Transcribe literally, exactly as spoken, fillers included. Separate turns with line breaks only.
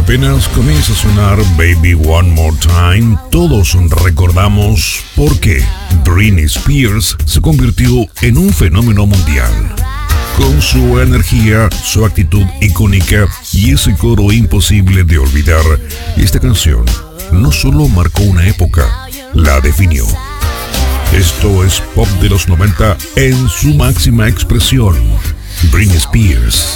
Apenas comienza a sonar Baby One More Time, todos recordamos por qué Britney Spears se convirtió en un fenómeno mundial. Con su energía, su actitud icónica y ese coro imposible de olvidar, esta canción no solo marcó una época, la definió. Esto es pop de los noventa en su máxima expresión. Britney Spears.